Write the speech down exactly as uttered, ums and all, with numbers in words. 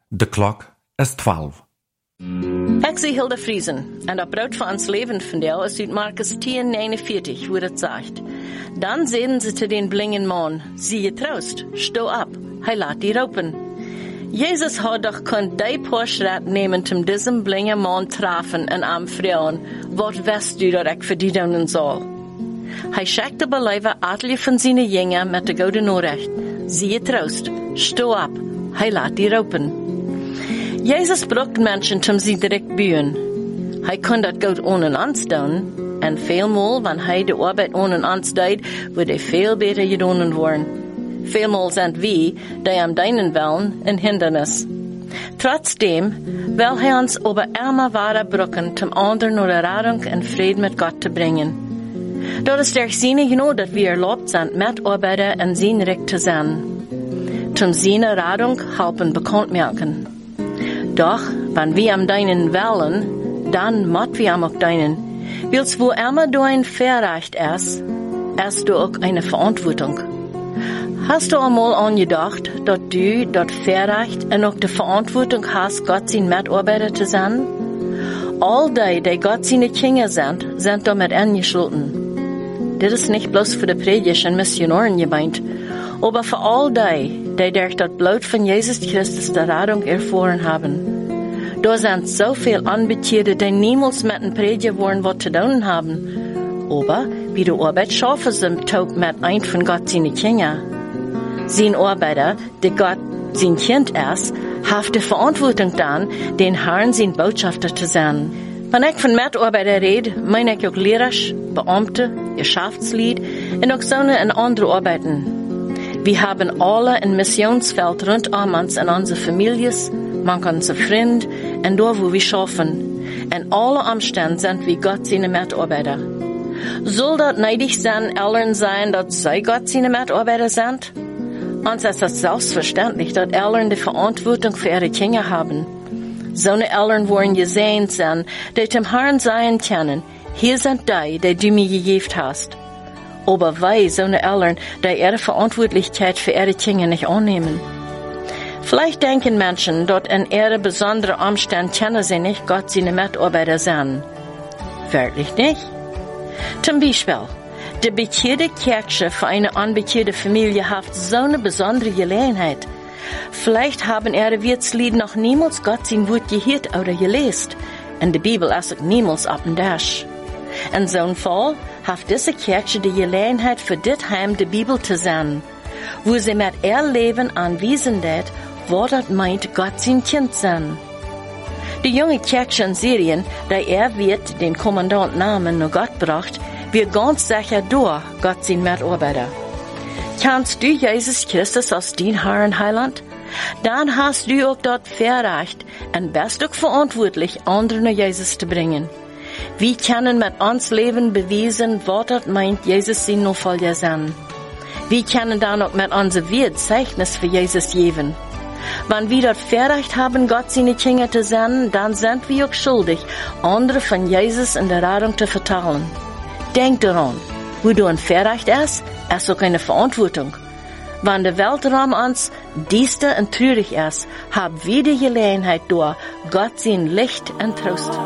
De klok is twaalf. Ik zie Hilde Friesen en dat brood van ons leven vandaag is uit Markus tien negenenveertig, hoe het zegt. Dan zeiden ze te den blingen man, zie je troost, sto op, hij laat die roepen. Jezus had doch kon die Porschrat nemen om diesem blingen man trafen en am vragen, wat wist du dat ik voor die doen zal? Hij schickte beleiven atlje van zijn jongen met de goede Nachricht, zie je troost, sto op, hij laat die roepen. Jezus bracht mensen om sie direct buien. Hij kon dat goed ohne ons doen, en veelmaal, wanneer hij de arbeid ohne ons deed, wordt hij veel beter gedaan worden. Veelmaal zijn wij, die am deinen willen, een hindernis. Trotzdem wil hij ons over arme ware brücken om anderen naar de Radung en vrede met God te brengen. Dat is der Sinne genoeg dat we erlaubt zijn met arbeiden en zijn recht te zijn. Zum seine Radung helpen bekannt merken. Doch, wenn wir am deinen wollen, dann mot wir am auch deinen. Willst wo immer du ein Verrecht ist, hast du auch eine Verantwortung. Hast du einmal angedacht, dass du das Verrecht und auch die Verantwortung hast, Gott sein Mitarbeiter zu sein? All die, die Gott seine Kinder sind, sind damit angeschlossen. Das ist nicht bloß für die Prediger und Missionaren gemeint, aber für all die, die durch das Blut von Jesus Christus die Rettung erfahren haben. Da sind so viele Anbetierte, die niemals mit einem Prediger wollen, was zu tun haben. Aber wie die Arbeit schaffen sie taub mit ein von Gott seine Kinder. Sein Arbeiter, der Gott sein Kind ist, hat die Verantwortung dann, den Herrn sein Botschafter zu sein. Wenn ich von Mitarbeiter rede, meine ich auch Lehrer, Beamte, Geschäftsleute und auch so in andere Arbeiten. Wir haben alle ein Missionsfeld rund um uns in unsere Familien, man unsere Freunde und dort, wo wir schaffen. In alle Umständen sind wir Gott seine Mitarbeiter. Soll das neidig sein, Eltern sein, dass sie Gott seine Mitarbeiter sind? Uns ist das selbstverständlich, dass Eltern die Verantwortung für ihre Kinder haben. So eine Eltern wollen gesehen sein, die zum Herrn sein können. Hier sind die, die du mir gegeben hast. Aber weil so eine Eltern, die ihre Verantwortlichkeit für ihre Kinder nicht annehmen. Vielleicht denken Menschen, dass in ihre besonderen Umständen können sie nicht Gott seine Mitarbeiter sein. Wirklich nicht? Zum Beispiel, die bekehrte Kirche für eine unbekehrte Familie hat so eine besondere Gelegenheit. Vielleicht haben ihre Wirtslied noch niemals Gott sein Wort gehört oder gelesen. In der Bibel ist es niemals ab und dash. In so einem Fall hat diese Kirche die Gelegenheit für das Heim die Bibel zu sein, wo sie mit ihr Leben anwiesen wird, was das meint, Gott sein Kind sein. Die junge Kirche in Syrien, die er wird den Kommandantnamen nach Gott bracht, wird ganz sicher durch Gott sein Mitarbeiter. Kannst du Jesus Christus als dein Herr und Heiland? Dann hast du auch dort Verrecht und bist auch verantwortlich, andere nach Jesus zu bringen. Wir können mit uns Leben beweisen, was das meint, Jesus sein Nachfolger sein. Wir können dann auch mit unserem Wert Zeichnis für Jesus geben. Wenn wir das Verrecht haben, Gott seine Kinder zu sein, dann sind wir auch schuldig, andere von Jesus in der Rettung zu verteilen. Denk daran, wo du ein Verrecht ist, ist auch eine Verantwortung. Wenn der Welt um uns düster und traurig ist, haben wir die Gelegenheit durch, Gott sein Licht und Trost